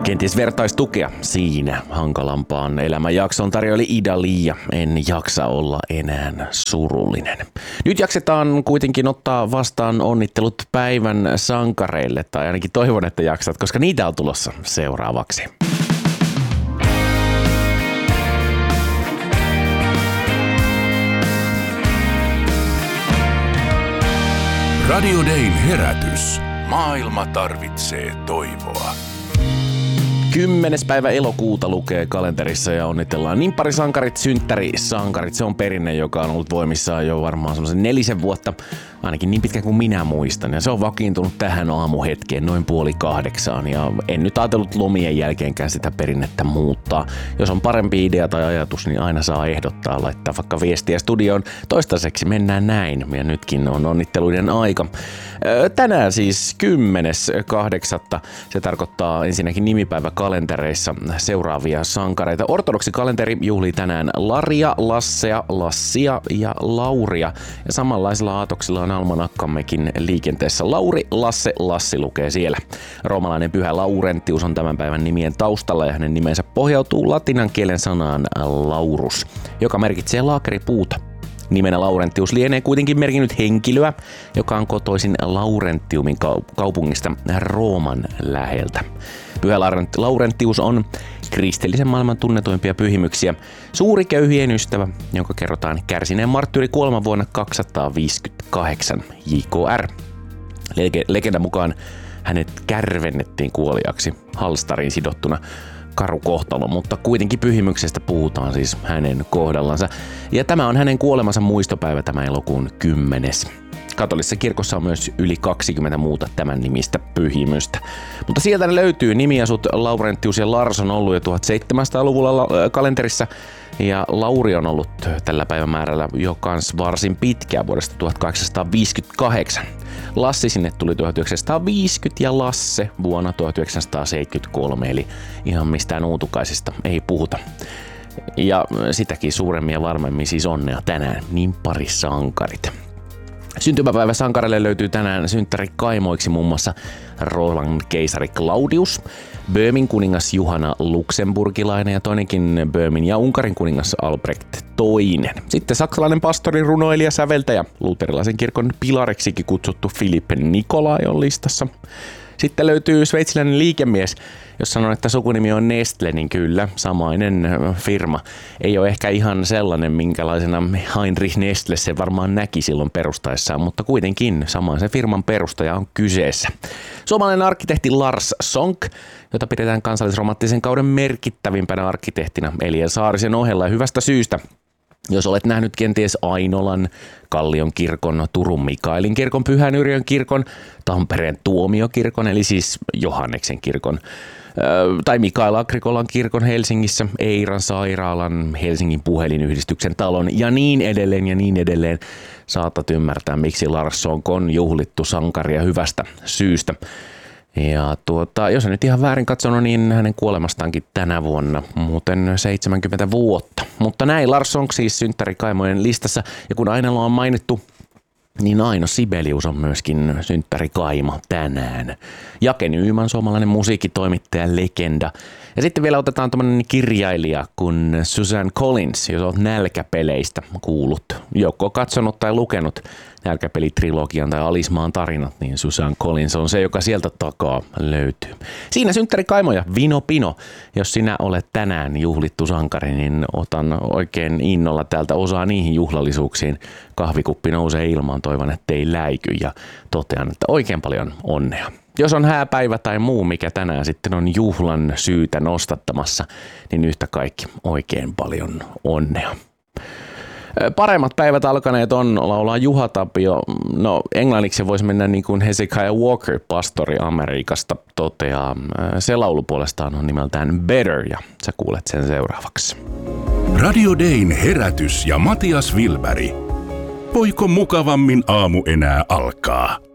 Kenties vertaistukea siinä hankalampaan elämänjaksoon tarjoili Ida Lia. En jaksa olla enää surullinen. Nyt jaksetaan kuitenkin ottaa vastaan onnittelut päivän sankareille, tai ainakin toivon, että jaksat, koska niitä on tulossa seuraavaksi. Radio Dayn herätys. Maailma tarvitsee toivoa. 10. päivä elokuuta lukee kalenterissa ja onnitellaan nimpparisankarit, synttärisankarit. Se on perinne, joka on ollut voimissaan jo varmaan semmoisen 4 vuotta, ainakin niin pitkä kuin minä muistan. Ja se on vakiintunut tähän aamuhetkeen noin 7:30 ja en nyt ajatellut lomien jälkeenkään sitä perinnettä muuttaa. Jos on parempi idea tai ajatus, niin aina saa ehdottaa, laittaa vaikka viestiä studioon. Toistaiseksi mennään näin ja nytkin on onnitteluiden aika. Tänään siis 10.8. Se tarkoittaa ensinnäkin nimipäiväkalentereissa seuraavia sankareita. Ortodoksikalenteri juhlii tänään Laria, Lassea, Lassia ja Lauria. Ja samanlaisilla aatoksilla on almanakkammekin liikenteessä. Lauri, Lasse, Lassi lukee siellä. Roomalainen pyhä Laurentius on tämän päivän nimien taustalla ja hänen nimensä pohjautuu latinan kielen sanaan laurus, joka merkitsee laakeripuuta. Nimenä Laurentius lienee kuitenkin merkinnyt henkilöä, joka on kotoisin Laurentiumin kaupungista Rooman läheltä. Pyhä Laurentius on kristillisen maailman tunnetuimpia pyhimyksiä, suuri köyhien ystävä, jonka kerrotaan kärsineen marttyyrikuoleman vuonna 258 JKR. Legendan mukaan hänet kärvennettiin kuoliaksi halstariin sidottuna. Karu kohtalo, mutta kuitenkin pyhimyksestä puhutaan siis hänen kohdallansa. Ja tämä on hänen kuolemansa muistopäivä tämä elokuun 10. Katolisessa kirkossa on myös yli 20 muuta tämän nimistä pyhimystä. Mutta sieltä ne löytyy. Nimiasut Laurentius ja Lars on ollut jo 1700-luvulla kalenterissa. Ja Lauri on ollut tällä päivämäärällä jo kans varsin pitkään vuodesta 1858. Lassi sinne tuli 1950 ja Lasse vuonna 1973, eli ihan mistään uutukaisista ei puhuta. Ja sitäkin suuremmin ja varmemmin siis onnea tänään, niin parisankarit. Syntymäpäivä sankarille löytyy tänään synttärikaimoiksi muun muassa Roman keisari Claudius, Böömin kuningas Juhana Luxemburgilainen ja toinenkin Böömin ja Unkarin kuningas Albrecht II. Sitten saksalainen pastori, runoilija, säveltäjä, luterilaisen kirkon pilareksikin kutsuttu Philipp Nikolai on listassa. Sitten löytyy sveitsiläinen liikemies, jos sanon, että sukunimi on Nestle, niin kyllä, samainen firma. Ei ole ehkä ihan sellainen, minkälaisena Heinrich Nestle se varmaan näki silloin perustaessaan, mutta kuitenkin samaisen firman perustaja on kyseessä. Suomalainen arkkitehti Lars Sonck, jota pidetään kansallisromanttisen kauden merkittävimpänä arkkitehtina Eliel Saarisen ohella ja hyvästä syystä. Jos olet nähnyt kenties Ainolan, Kallion kirkon, Turun Mikaelin kirkon, Pyhän Yrjön kirkon, Tampereen Tuomiokirkon, eli siis Johanneksen kirkon, tai Mikael Agrikolan kirkon Helsingissä, Eiran sairaalan, Helsingin puhelinyhdistyksen talon ja niin edelleen, saatat ymmärtää, miksi Lars Sonck on juhlittu sankaria hyvästä syystä. Ja jos en nyt ihan väärin katsonut, niin hänen kuolemastaankin tänä vuonna muuten 70 vuotta. Mutta näin Lars Sonck siis synttärikaimojen listassa. Ja kun Ainola on mainittu, niin Aino Sibelius on myöskin synttärikaimo tänään. Jake Nyman, suomalainen musiikkitoimittaja, legenda. Ja sitten vielä otetaan tämmöinen kirjailija kuin Suzanne Collins, jos olet nälkäpeleistä kuullut. Joko katsonut tai lukenut nälkäpelitrilogian tai Alismaan tarinat, niin Suzanne Collins on se, joka sieltä takaa löytyy. Siinä synttärikaimoja, Vino Pino. Jos sinä olet tänään juhlittu sankari, niin otan oikein innolla täältä osaa niihin juhlallisuuksiin. Kahvikuppi nousee ilmaan, toivon ettei läiky ja totean, että oikein paljon onnea. Jos on hääpäivä tai muu, mikä tänään sitten on juhlan syytä nostattamassa, niin yhtä kaikki oikein paljon onnea. Paremmat päivät alkaneet on laulaa Juha Tapio. No englanniksi voisi mennä niin kuin Hezekiah Walker, pastori Amerikasta, toteaa. Se laulu puolestaan on nimeltään Better ja sä kuulet sen seuraavaksi. Radio Dayn herätys ja Matias Wilberg. Voiko mukavammin aamu enää alkaa?